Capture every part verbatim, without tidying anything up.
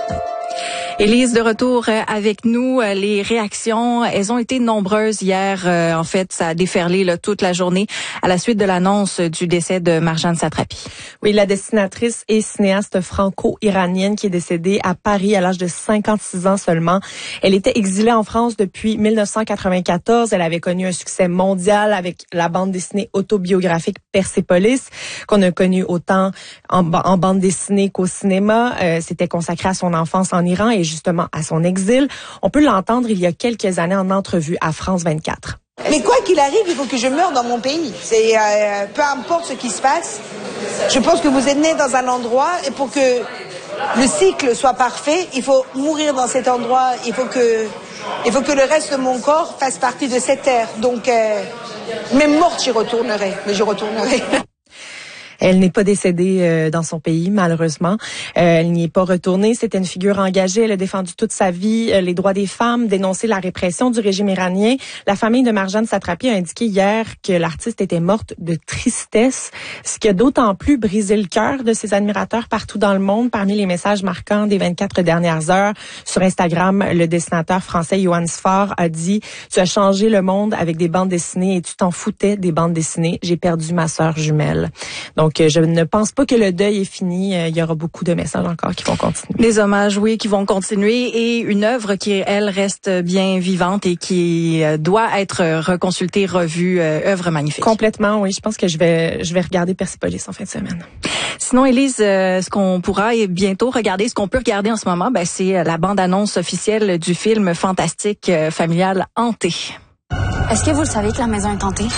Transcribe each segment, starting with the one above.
Élise, de retour avec nous. Les réactions, elles ont été nombreuses hier. En fait, ça a déferlé là, toute la journée à la suite de l'annonce du décès de Marjane Satrapi. Oui, la dessinatrice et cinéaste franco-iranienne qui est décédée à Paris à l'âge de cinquante-six ans seulement. Elle était exilée en France depuis mille neuf cent quatre-vingt-quatorze. Elle avait connu un succès mondial avec la bande dessinée autobiographique Persépolis, qu'on a connu autant en, en bande dessinée qu'au cinéma. Euh, c'était consacré à son enfance en Iran et justement à son exil. On peut l'entendre il y a quelques années en entrevue à France vingt-quatre. Mais quoi qu'il arrive, il faut que je meure dans mon pays. C'est euh, peu importe ce qui se passe. Je pense que vous êtes né dans un endroit et pour que le cycle soit parfait, il faut mourir dans cet endroit. Il faut que, il faut que le reste de mon corps fasse partie de cette terre. Donc, euh, même morte, j'y retournerai. Mais j'y retournerai. Elle n'est pas décédée euh, dans son pays, malheureusement. Euh, elle n'y est pas retournée. C'était une figure engagée. Elle a défendu toute sa vie euh, les droits des femmes, dénoncé la répression du régime iranien. La famille de Marjane Satrapi a indiqué hier que l'artiste était morte de tristesse, ce qui a d'autant plus brisé le cœur de ses admirateurs partout dans le monde. Parmi les messages marquants des vingt-quatre dernières heures, sur Instagram, le dessinateur français Yohann Sfar a dit « Tu as changé le monde avec des bandes dessinées et tu t'en foutais des bandes dessinées. J'ai perdu ma sœur jumelle. » Donc, Donc, je ne pense pas que le deuil est fini. Il y aura beaucoup de messages encore qui vont continuer. Des hommages, oui, qui vont continuer et une œuvre qui, elle, reste bien vivante et qui doit être reconsultée, revue. Œuvre magnifique. Complètement, oui. Je pense que je vais, je vais regarder Persépolis en fin de semaine. Sinon, Élise, ce qu'on pourra bientôt regarder, ce qu'on peut regarder en ce moment, ben, c'est la bande-annonce officielle du film fantastique familial Hanté. Est-ce que vous le savez que la maison est hantée?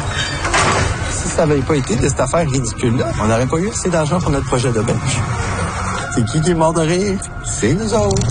Si ça n'avait pas été de cette affaire ridicule-là, on n'aurait pas eu assez d'argent pour notre projet de bench. C'est qui qui est mort de rire? C'est nous autres.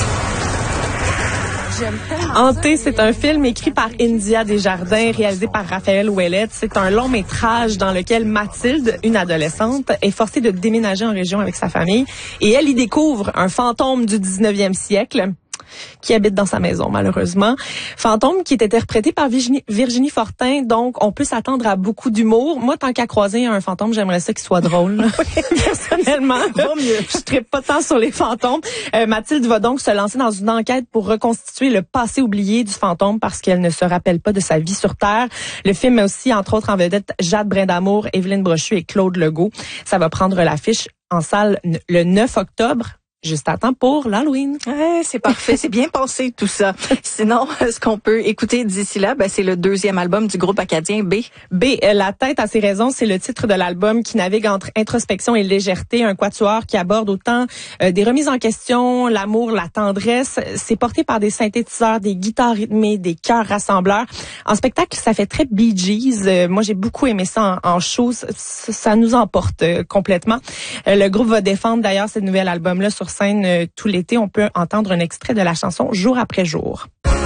Hanté, c'est un film écrit par India Desjardins, réalisé par Raphaël Ouellet. C'est un long métrage dans lequel Mathilde, une adolescente, est forcée de déménager en région avec sa famille et elle y découvre un fantôme du dix-neuvième siècle qui habite dans sa maison, malheureusement. Fantôme qui est interprété par Virginie, Virginie Fortin, donc on peut s'attendre à beaucoup d'humour. Moi, tant qu'à croiser un fantôme, j'aimerais ça qu'il soit drôle. Personnellement, je ne trippe pas tant sur les fantômes. Euh, Mathilde va donc se lancer dans une enquête pour reconstituer le passé oublié du fantôme parce qu'elle ne se rappelle pas de sa vie sur Terre. Le film met aussi, entre autres, en vedette Jade Brindamour, Évelyne Brochu et Claude Legault. Ça va prendre l'affiche en salle le neuf octobre. Juste à temps pour l'Halloween. Ouais, c'est parfait, c'est bien pensé tout ça. Sinon, ce qu'on peut écouter d'ici là, ben, c'est le deuxième album du groupe acadien B. B, La tête à ses raisons, c'est le titre de l'album qui navigue entre introspection et légèreté, un quatuor qui aborde autant euh, des remises en question, l'amour, la tendresse. C'est porté par des synthétiseurs, des guitares rythmées, des chœurs rassembleurs. En spectacle, ça fait très Bee Gees. Euh, moi, j'ai beaucoup aimé ça en, en show. Ça, ça nous emporte euh, complètement. Euh, le groupe va défendre d'ailleurs ce nouvel album-là sur scène euh, tout l'été. On peut entendre un extrait de la chanson Jour après jour.